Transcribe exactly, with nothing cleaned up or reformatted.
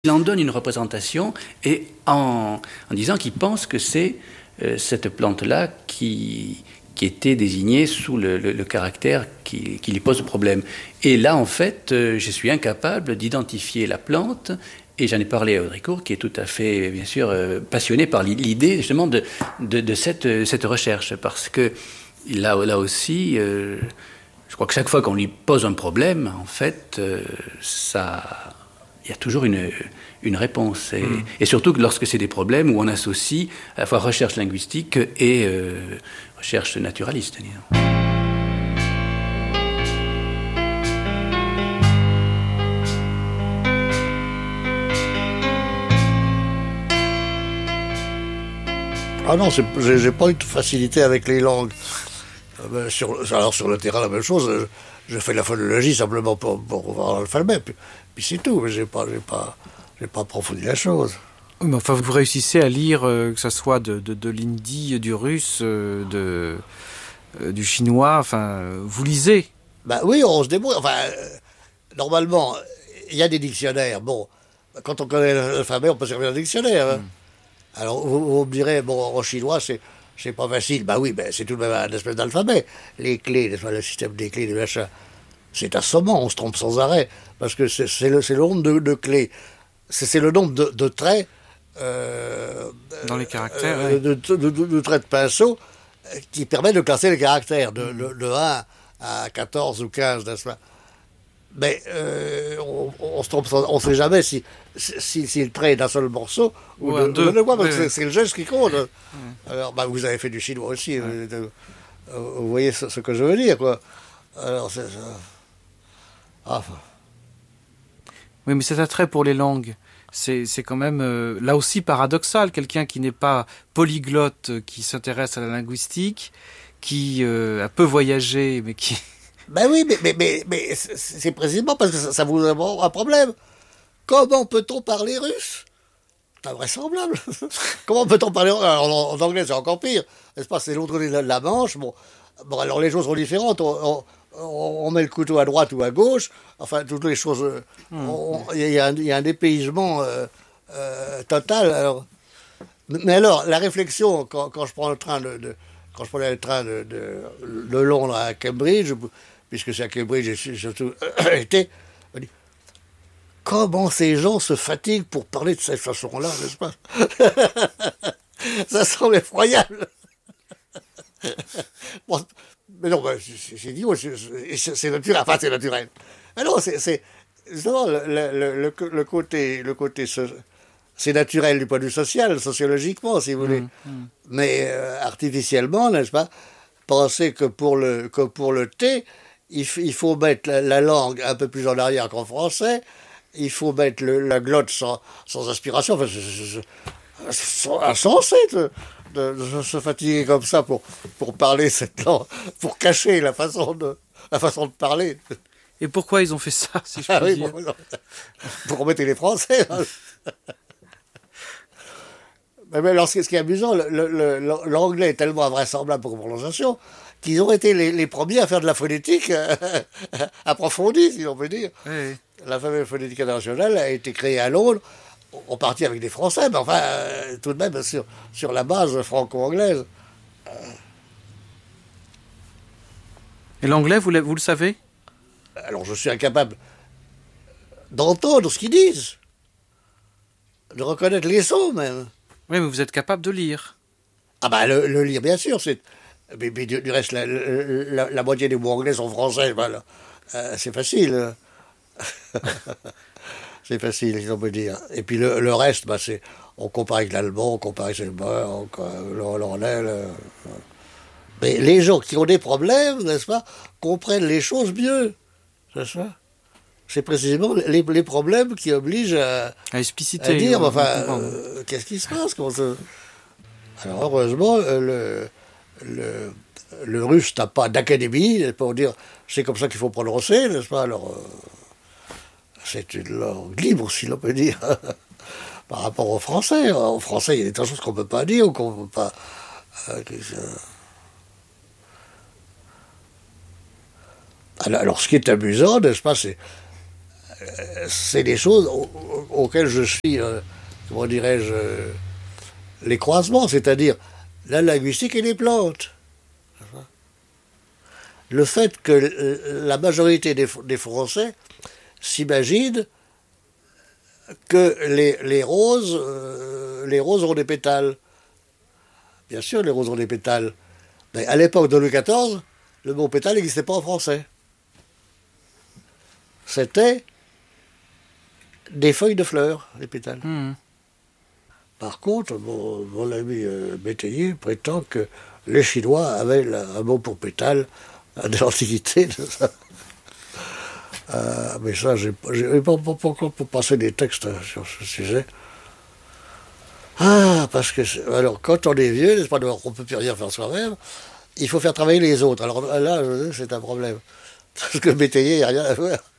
Il en donne une représentation et en, en disant qu'il pense que c'est euh, cette plante-là qui, qui était désignée sous le, le, le caractère qui, qui lui pose problème. Et là, en fait, euh, je suis incapable d'identifier la plante. Et j'en ai parlé à Audrey Court, qui est tout à fait, bien sûr, euh, passionné par l'idée justement de, de, de cette, cette recherche. Parce que là, là aussi, euh, je crois que chaque fois qu'on lui pose un problème, en fait, euh, ça... il y a toujours une, une réponse. Et, mmh. et surtout que lorsque c'est des problèmes où on associe à la fois recherche linguistique et euh, recherche naturaliste, disons. Ah non, j'ai, j'ai pas eu de facilité avec les langues. Euh, sur, alors sur le terrain, la même chose. Je fais la phonologie simplement pour, pour voir l'alphabet, puis, puis c'est tout. Mais j'ai pas, j'ai pas, j'ai pas approfondi la chose. Oui, mais enfin, vous réussissez à lire, euh, que ce soit de, de, de l'hindi, du russe, euh, de, euh, du chinois. Enfin, vous lisez. Ben oui, on se débrouille. Enfin, euh, normalement, il y a des dictionnaires. Bon, quand on connaît l'alphabet, on peut servir un dictionnaire. Hein. Mm. Alors, vous, vous me direz, bon, en chinois, c'est, c'est pas facile. Ben oui, ben c'est tout de même un espèce d'alphabet. Les clés, le système des clés, des machins, c'est assommant, on se trompe sans arrêt. Parce que c'est, c'est, le, c'est le nombre de, de clés. C'est, c'est le nombre de, de traits. Euh, Dans les caractères, euh, ouais. de, de, de, de, de traits de pinceau qui permet de classer les caractères de, de, de un à quatorze ou quinze, n'est-ce pas? Mais euh, on, on se trompe, on ne sait jamais si, si, si le trait est d'un seul morceau ou, ou de deux. De quoi, parce que c'est, c'est le geste qui compte. Ouais. Alors, bah, vous avez fait du chinois aussi. Ouais. Vous, vous voyez ce, ce que je veux dire, quoi. Alors, c'est ça. Ah. Oui, mais cet attrait pour les langues, c'est, c'est quand même, euh, là aussi, paradoxal. Quelqu'un qui n'est pas polyglotte, qui s'intéresse à la linguistique, qui euh, a peu voyagé, mais qui... Ben oui, mais, mais, mais, mais c'est précisément parce que ça, ça vous a un problème. Comment peut-on parler russe? C'est invraisemblable. Comment peut-on parler russe? Alors, en, en anglais, c'est encore pire. N'est-ce pas? C'est l'autre côté de la Manche. Bon, bon, alors les choses sont différentes. On, on, on met le couteau à droite ou à gauche. Enfin, toutes les choses. Il mmh. y, y, y a un dépaysement euh, euh, total. Alors, mais alors, la réflexion, quand, quand je prends le train de, de quand je prenais le train de, de, de Londres à Cambridge, puisque c'est à Cambridge et j'ai surtout été, on dit, comment ces gens se fatiguent pour parler de cette façon-là, n'est-ce pas? Ça semble effroyable. Bon, mais non, ben, c'est, c'est idiot, c'est, c'est, c'est naturel, enfin c'est naturel. Mais non, c'est, c'est justement le, le, le, le côté, le côté c'est naturel du point de vue social, sociologiquement, si vous voulez. Mmh, mmh. Mais euh, artificiellement, n'est-ce pas? Pensez que pour le, que pour le T, il, f- il faut mettre la, la langue un peu plus en arrière qu'en français, il faut mettre le, la glotte sans, sans aspiration. Enfin, c'est, c'est, c'est insensé de, de, de se fatiguer comme ça pour, pour parler cette langue, pour cacher la façon de, la façon de parler. Et pourquoi ils ont fait ça, si je peux ah, oui, dire bon, non, pour remettre les Français. Hein. Mais alors, ce qui est amusant, le, le, l'anglais est tellement invraisemblable pour prononciation qu'ils ont été les, les premiers à faire de la phonétique euh, approfondie, si on peut dire. Oui. L'alphabet phonétique international a été créé à Londres, en partie avec des Français, mais enfin, euh, tout de même sur, sur la base franco-anglaise. Euh... Et l'anglais, vous, vous le savez? Alors, je suis incapable d'entendre ce qu'ils disent, de reconnaître les sons, même. Oui, mais vous êtes capable de lire. Ah bah le, le lire, bien sûr. C'est... Mais, mais du, du reste, la, la, la moitié des mots anglais sont français. Voilà. Euh, c'est facile. C'est facile, si on peut dire. Et puis le, le reste, bah, c'est... on compare avec l'allemand, on compare avec l'allemand, l'anglais. Le... Mais les gens qui ont des problèmes, n'est-ce pas, comprennent les choses mieux. C'est ça. C'est précisément les, les problèmes qui obligent à, à expliciter. À dire, enfin, euh, qu'est-ce qui se passe quand se... Alors, heureusement, le, le, le russe n'a pas d'académie pour dire c'est comme ça qu'il faut prononcer, n'est-ce pas? Alors, euh, c'est une langue libre, si l'on peut dire, par rapport au français. En français, il y a des tas de choses qu'on ne peut pas dire ou qu'on ne peut pas. Euh, alors, alors, ce qui est amusant, n'est-ce pas, c'est c'est des choses au, auxquelles je suis, euh, comment dirais-je, euh, les croisements, c'est-à-dire la linguistique et les plantes. Le fait que la majorité des, des Français s'imaginent que les, les roses, euh, les roses ont des pétales. Bien sûr, les roses ont des pétales. Mais à l'époque de Louis quatorze, le mot pétale n'existait pas en français. C'était des feuilles de fleurs, les pétales. Mmh. Par contre, mon, mon ami euh, Métayer prétend que les Chinois avaient la, un mot pour pétale de l'Antiquité. euh, mais ça, j'ai pas encore pour passer des textes sur ce sujet. Ah, parce que, alors, quand on est vieux, n'est-ce pas, on ne peut plus rien faire soi-même, il faut faire travailler les autres. Alors là, c'est un problème. Parce que Métayer, il n'y a rien à faire.